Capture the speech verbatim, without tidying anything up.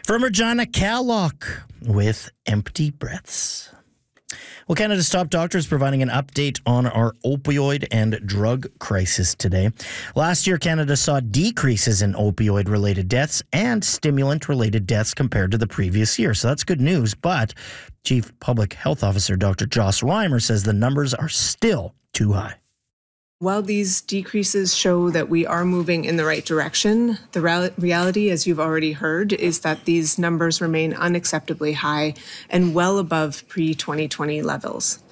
From Regina, Callock with Empty Breaths. Well, Canada's top doctor is providing an update on our opioid and drug crisis today. Last year, Canada saw decreases in opioid-related deaths and stimulant-related deaths compared to the previous year. So that's good news. But Chief Public Health Officer Doctor Joss Reimer says the numbers are still too high. While these decreases show that we are moving in the right direction, the re- reality, as you've already heard, is that these numbers remain unacceptably high and well above pre twenty twenty levels.